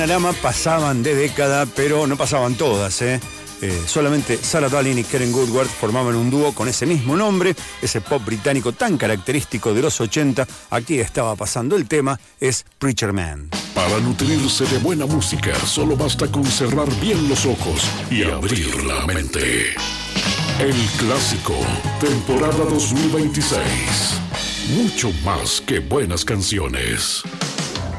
Panorama pasaban de década, pero no pasaban todas, ¿eh? Solamente Sarah Dallin y Karen Woodward formaban un dúo con ese mismo nombre, ese pop británico tan característico de los 80. Aquí estaba pasando el tema, es Preacher Man. Para nutrirse de buena música, solo basta con cerrar bien los ojos y abrir la mente. El Clásico, temporada 2026. Mucho más que buenas canciones.